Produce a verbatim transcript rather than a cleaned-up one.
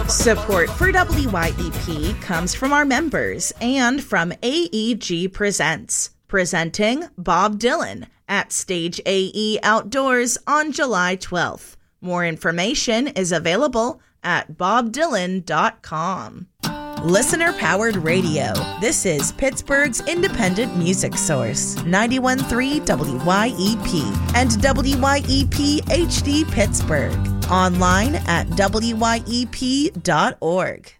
Support for W Y E P comes from our members and from A E G Presents, presenting Bob Dylan at Stage A E Outdoors on July twelfth. More information is available at bob dylan dot com. Listener-powered radio. This is Pittsburgh's independent music source, ninety-one point three W Y E P and W Y E P H D Pittsburgh. Online at W Y E P dot org.